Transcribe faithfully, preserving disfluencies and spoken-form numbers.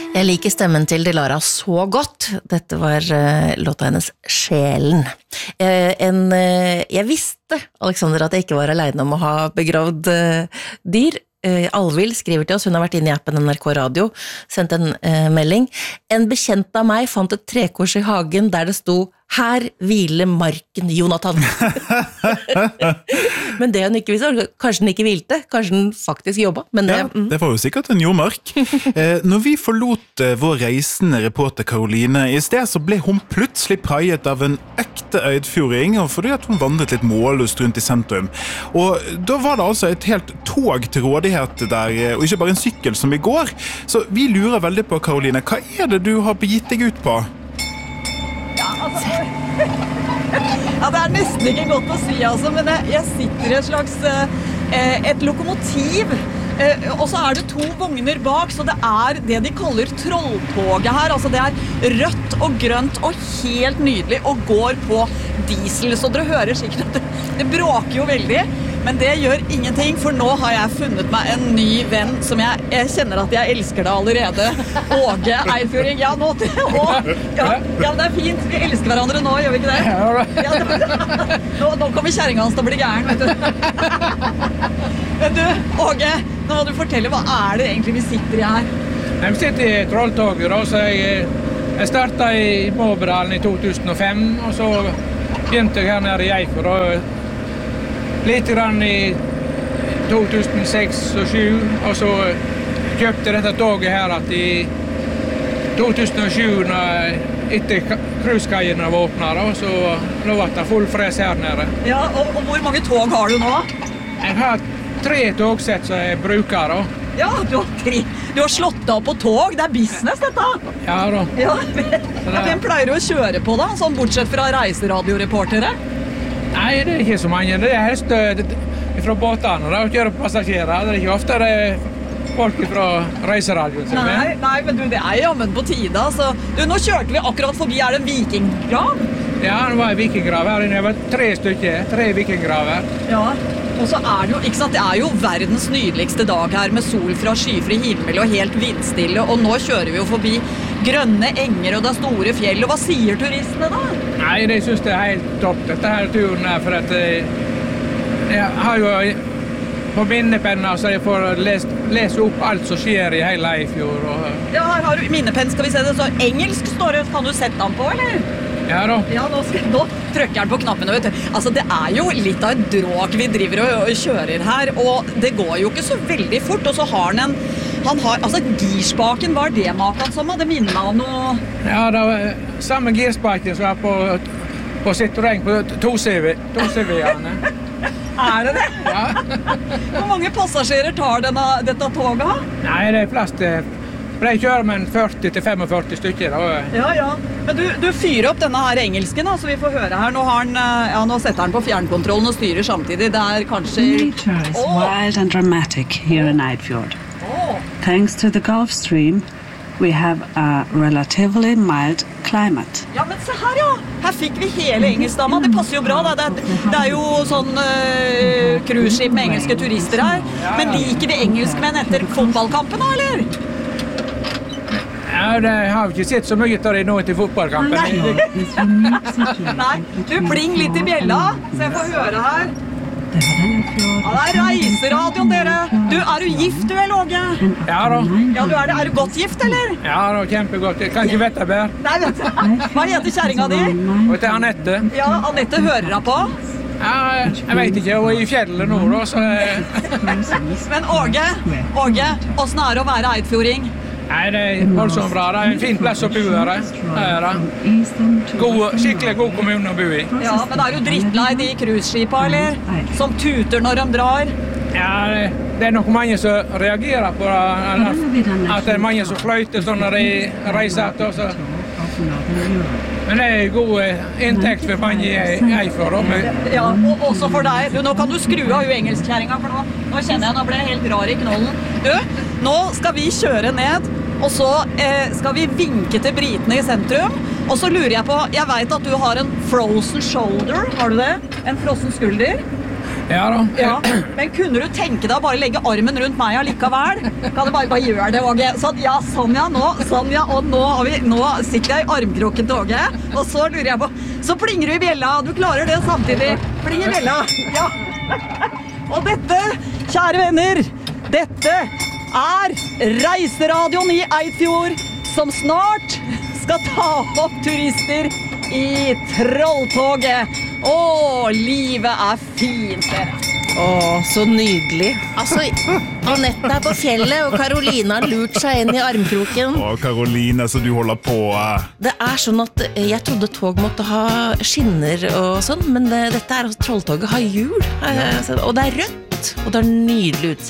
Jeg liker stemmen til Dilara så godt. Dette var uh, låta hennes Sjelen. Uh, en, uh, jeg visste, Alexander, at jeg ikke var alene om å ha begravd uh, dyr. Uh, Alvild skriver til oss, hun har vært inne i appen N R K Radio, sendt en uh, melding. En bekjent av meg fant et trekors i hagen der det sto «Her hviler marken, Jonathan». Men det hun ikke visste, kanskje den ikke hvilte, kanskje den faktisk jobbet. Men det, ja, mm. det var jo sikkert en jordmark. Eh, når vi forlot eh, vår reisende reporter Karoline, i sted så ble hun plutselig praget av en ekte øydfjording, og fordi at hun vandret litt målløst rundt i sentrum. Og da var det altså et helt tog til rådighet der, og ikke bare en sykkel som i går. Så vi lurer veldig på, Karoline, hva er det du har begitt deg ut på? Ja, altså... Ja, det er nesten ikke godt å si, altså, men jeg, jeg sitter i et slags eh, et lokomotiv, eh, og så er det to vogner bak, så det er det de kaller trolltoget her. Altså, det er rødt og grønt og helt nydelig, og går på diesel, så dere hører sikkert at det, det bråker jo veldig. Men det gjør ingenting, for nå har jeg funnet meg en ny venn som jeg, jeg kjenner at jeg elsker det allerede. Åge Eidfjording. Ja, nå, å, ja, ja, det er fint. Vi elsker hverandre nå, gjør vi ikke det? Ja, nå, nå kommer kjerringa hans til å bli gæren, vet du. Men du, Åge, nå må du fortelle, hva er det egentlig vi sitter i her? Vi sitter i trolltoget, da, så jeg, jeg startet i Måberdalen i to tusen og fem, og så begynte jeg her nede i Eifjord, litt grann i to tusen og seks og to tusen og sju, og så kjøpte dette toget her at i to tusen og sju, etter cruisekaiene var åpnet, så nå var det full fres her nede. Ja, og, og hvor mange tog har du nå? Jeg har tre togsett som jeg bruker, da. Ja, du har, tre. Du har slått deg opp på tog, det er business dette. Ja, da. Ja, hvem pleier du å kjøre på da, sånn bortsett fra reiseradioreportere? Nei, det er ikke så mange. Det er helst fra båtene da, å kjøre passasjerer. Det er ikke ofte det er folk fra reiseradioen som er. Nei, nei, men du, det er jammen på tide. Altså. Du, nå kjørte vi akkurat forbi, er det en vikinggrav? Ja, det var en vikinggrav her inne. Det var tre stykker, tre vikinggraver. Ja, og så er det jo, ikke sant, det er jo verdens nydeligste dag her med sol fra skyfri himmel og helt vindstille, og nå kjører vi jo forbi grønne enger og det er store fjell, og hva sier turistene da? Nei, de synes det er helt topp, dette her turen her, for at jeg har jo på minnepenna, så jeg får lest, lese opp alt som skjer i hele Eifjord. Og... Ja, her har du minnepenn, skal vi se det, så engelsk står det, kan du sette den på, eller? Ja da. Ja, nå, skal, nå trykker den på knappene, vet du. Altså, det er jo litt av et dråk vi driver og, og kjører her, og det går jo ikke så veldig fort, og så har den en, han har, altså girspaken, hva er det maken som? Det minner meg om noe... Ja, det var samme girspaken som var på, på Citroën, på to C V-ene. Er det det? Ja. Hvor mange passasjerer tar denne, dette toget? Nei, det er plass til... Jeg kjører med en førti til femogførti stykker. Da. Ja, ja. Men du, du fyrer opp denne her engelsken, da, så vi får høre her. Nå, har han, ja, nå setter han på fjernkontrollen og styrer samtidig. Det er kanskje... Nature is oh. wild and dramatic here in Eidfjord. Oh. Thanks to the Gulf Stream, we have a relatively mild climate. Ja, men se her, ja! Her fikk vi hele engelskdama. Det passer jo bra, da. Det er, det er jo sånn uh, cruiseskip med engelske turister her. Men liker vi engelskmenn etter fotballkampen, da, eller? Ja, det har vi ikke sett så mye av det nå til fotballkampen. Nei. Nei, du pling litt i bjella, så jeg får høre her. Ja, det er reiseradioen, dere. Du, er du gift, du, eller, Åge? Ja da. Ja, du er det. Er du godt gift, eller? Ja da, kjempegodt. Jeg kan ikke vite bedre. Nei, vet du. Hva heter kjæringa di? Og til Annette. Ja, Annette hører deg på. Ja, jeg vet ikke, hun er i fjellet nå, da, så... Men Åge, Åge, hvordan er det å være eidfjording? Nei, det er voldsomt bra. Det er en fin plass å bo her. her god, skikkelig god kommune å bo i. Ja, men er du drittlei de cruiseskipa, eller? Som tuter når de drar? Ja, det, det er nok mange som reagerer på det. At det er mange som fløyter sånn når de reiser. Også. Men det er god inntekt for mange i Eifjord. Ja, og også for deg. Du, nå kan du skru av jo engelskkjæringa, for nå, nå kjenner jeg, nå ble jeg helt rar i knollen. Du, nå skal vi kjøre ned, og så eh, skal vi vinke til britene i sentrum. Og så lurer jeg på, jeg vet at du har en frozen shoulder, har du det? En frossen skulder? Ja da. Ja, men kunne du tenke deg å bare legge armen rundt meg allikevel? Kan du bare, bare gjøre det, Åge? Sånn, ja, sånn ja, nå, sånn ja, og nå, har vi, nå sitter jeg i armkroken til Åge, og så lurer jeg på, så plinger du i bjella, du klarer det samtidig. Pling i bjella, ja. Og dette, kjære venner, dette er Reiseradioen i Eidfjord, som snart skal ta opp turister i Trolltoget. Å, livet er fint, dere. Å, så nydelig. Altså, Anette er på fjellet, og Karoline har lurt seg inn i armkroken. Å, Karoline, så du holder på. Det er sånn at jeg trodde tog måtte ha skinner og sånn, men det, dette er at Trolltoget har hjul, og det er rødt, og det er nydelig utsikt.